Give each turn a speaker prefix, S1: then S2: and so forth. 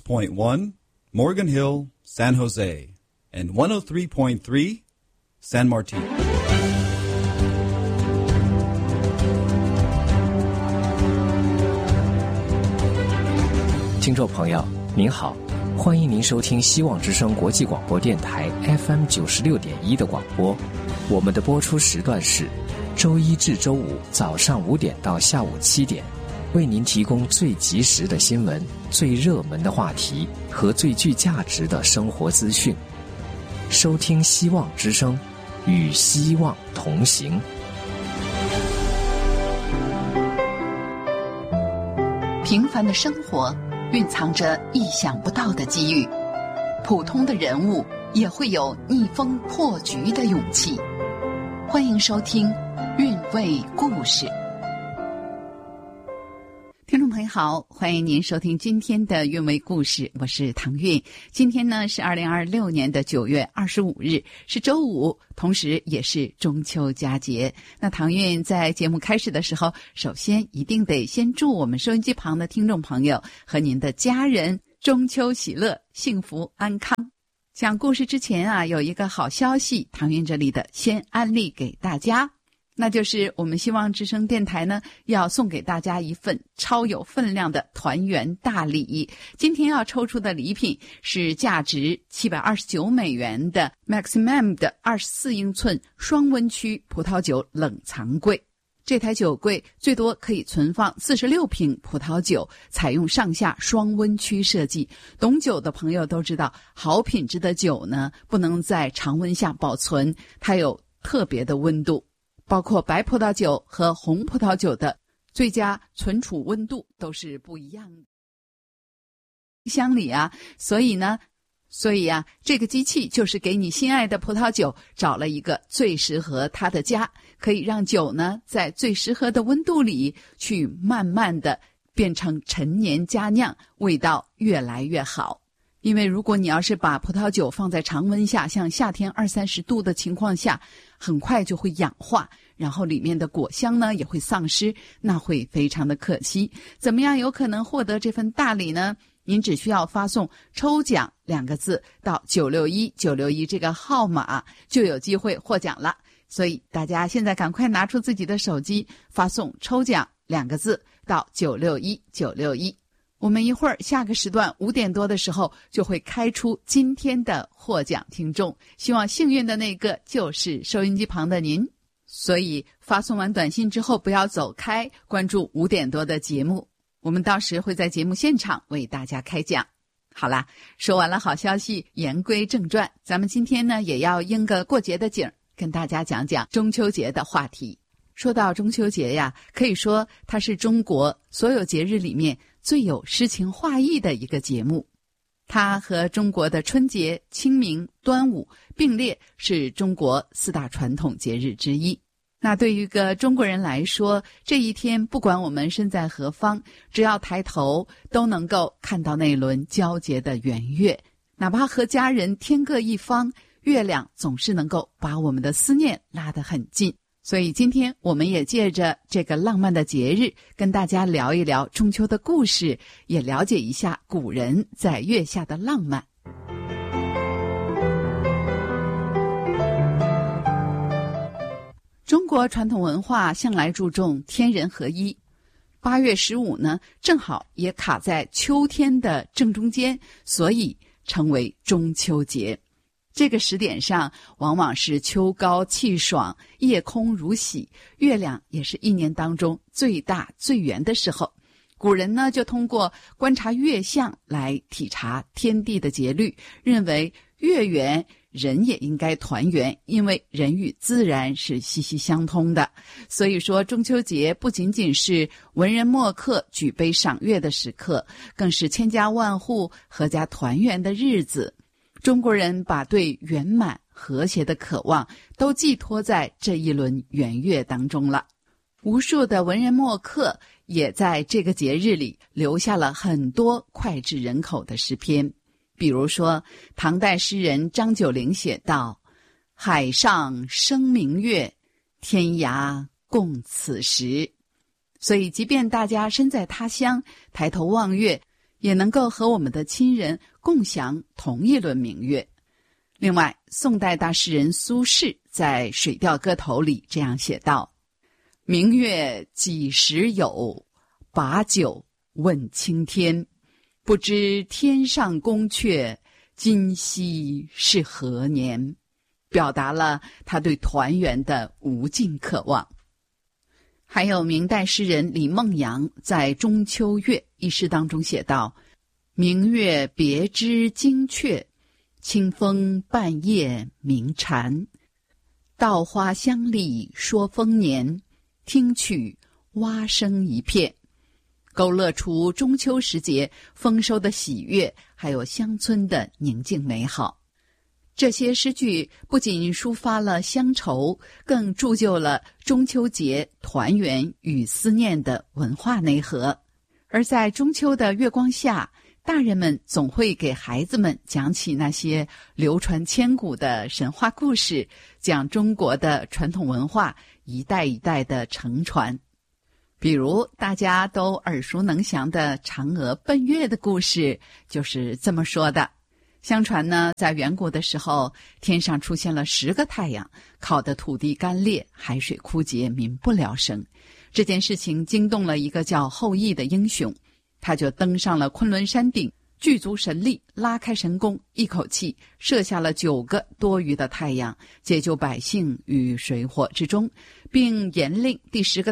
S1: 96.1 Morgan Hill, San Jose, and 103.3 San Martin.
S2: 听众朋友您好，欢迎您收听希望之声国际广播电台 FM 96.1的广播。我们的播出时段是周一至周五早上5点到下午7点，为您提供最及时的新闻、最热门的话题和最具价值的生活资讯。收听希望之声，与希望同行。
S3: 平凡的生活蕴藏着意想不到的机遇，普通的人物也会有逆风破局的勇气。欢迎收听韵味故事。听众朋友好，欢迎您收听今天的韵味故事，我是唐韵。今天呢是2026年的9月25日，是周五，同时也是中秋佳节。那唐韵在节目开始的时候，首先一定得先祝我们收音机旁的听众朋友和您的家人中秋喜乐，幸福安康。讲故事之前啊，有一个好消息，唐韵这里的先安利给大家，那就是我们希望之声电台呢要送给大家一份超有分量的团圆大礼。今天要抽出的礼品是价值$729的 Maximum 的24英寸双温区葡萄酒冷藏柜。这台酒柜最多可以存放46瓶葡萄酒，采用上下双温区设计。懂酒的朋友都知道，好品质的酒呢不能在常温下保存，它有特别的温度，包括白葡萄酒和红葡萄酒的最佳存储温度都是不一样的。箱里啊，所以啊，这个机器就是给你心爱的葡萄酒找了一个最适合它的家，可以让酒呢在最适合的温度里去慢慢的变成陈年佳酿，味道越来越好。因为如果你要是把葡萄酒放在常温下，像夏天20-30度的情况下，很快就会氧化，然后里面的果香呢也会丧失，那会非常的可惜。怎么样有可能获得这份大礼呢？您只需要发送抽奖2个字到961961这个号码，就有机会获奖了。所以大家现在赶快拿出自己的手机，发送抽奖2个字到961961。我们一会儿下个时段5点多的时候就会开出今天的获奖听众，希望幸运的那个就是收音机旁的您。所以发送完短信之后不要走开，关注5点多的节目，我们到时会在节目现场为大家开奖。好啦，说完了好消息，言归正传，咱们今天呢也要应个过节的景儿，跟大家讲讲中秋节的话题。说到中秋节呀，可以说它是中国所有节日里面最有诗情画意的一个节目。它和中国的春节、清明、端午并列，是中国4大传统节日之一。那对于一个中国人来说，这一天不管我们身在何方，只要抬头都能够看到那轮皎洁的圆月，哪怕和家人天各一方，月亮总是能够把我们的思念拉得很近。所以今天我们也借着这个浪漫的节日，跟大家聊一聊中秋的故事，也了解一下古人在月下的浪漫。中国传统文化向来注重天人合一，8月15呢，正好也卡在秋天的正中间，所以称为中秋节。这个时点上往往是秋高气爽，夜空如洗，月亮也是一年当中最大最圆的时候。古人呢就通过观察月相来体察天地的节律，认为月圆人也应该团圆，因为人与自然是息息相通的。所以说中秋节不仅仅是文人墨客举杯赏月的时刻，更是千家万户阖家团圆的日子。中国人把对圆满和谐的渴望都寄托在这一轮圆月当中了。无数的文人墨客也在这个节日里留下了很多脍炙人口的诗篇。比如说唐代诗人张九龄写道：海上生明月，天涯共此时。所以即便大家身在他乡，抬头望月， 也能够和我们的亲人共享同一轮明月。另外，宋代大诗人苏轼在《水调歌头》里这样写道：明月几时有，把酒问青天。不知天上宫阙，今夕是何年。表达了他对团圆的无尽渴望。还有明代诗人李梦阳在《中秋月》一诗当中写道：明月别枝惊鹊，清风半夜鸣蝉。稻花香里说丰年，听取蛙声一片。勾勒出中秋时节丰收的喜悦，还有乡村的宁静美好。这些诗句不仅抒发了乡愁，更铸就了中秋节团圆与思念的文化内核。而在中秋的月光下，大人们总会给孩子们讲起那些流传千古的神话故事，将中国的传统文化一代一代的承传。比如大家都耳熟能详的嫦娥奔月的故事就是这么说的。相传呢，在远古的时候，天上出现了10个太阳，烤得土地干裂，海水枯竭，民不聊生。这件事情惊动了一个叫后羿的英雄，他就登上了昆仑山顶，具足神力，拉开神弓，一口气射下了9个多余的太阳，解救百姓于水火之中，并严令第10个